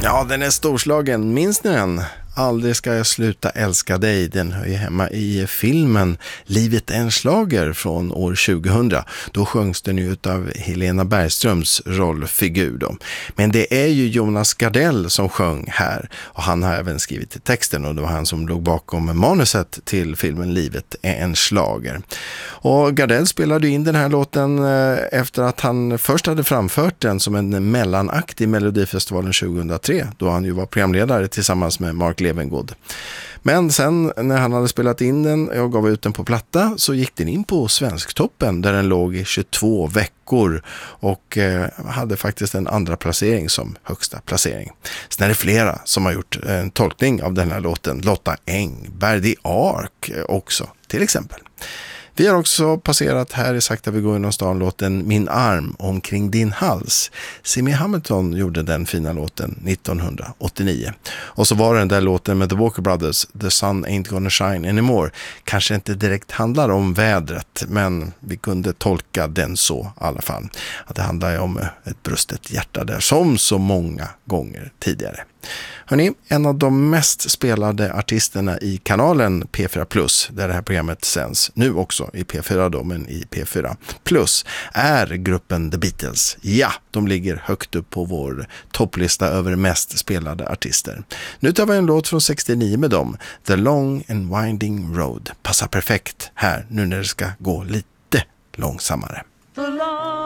Ja, den är storslagen. Minns ni den? Aldrig ska jag sluta älska dig. Den hör ju hemma i filmen Livet är en schlager från år 2000. Då sjöngs den ju av Helena Bergströms rollfigur då. Men det är ju Jonas Gardell som sjöng här. Och han har även skrivit texten och det var han som låg bakom manuset till filmen Livet är en schlager. Och Gardell spelade in den här låten efter att han först hade framfört den som en mellanakt i Melodifestivalen 2003. Då han ju var programledare tillsammans med Mark Levengood. Men sen när han hade spelat in den och gav ut den på platta så gick den in på Svensktoppen där den låg i 22 veckor och hade faktiskt en andra placering som högsta placering. Sen är det flera som har gjort en tolkning av den här låten. Lotta Engberg, The Ark också till exempel. Vi har också passerat här i Sakta vi går genom stan låten Min arm omkring din hals. Simi Hamilton gjorde den fina låten 1989. Och så var den där låten med The Walker Brothers, The Sun Ain't Gonna Shine Anymore. Kanske inte direkt handlar om vädret, men vi kunde tolka den så i alla fall. Att det handlar om ett brustet hjärta där som så många gånger tidigare. Hörrni, en av de mest spelade artisterna i kanalen P4 Plus, där det här programmet sänds nu också i P4 då, men i P4 Plus, är gruppen The Beatles. Ja, de ligger högt upp på vår topplista över mest spelade artister. Nu tar vi en låt från 69 med dem, The Long and Winding Road. Passar perfekt här nu när det ska gå lite långsammare.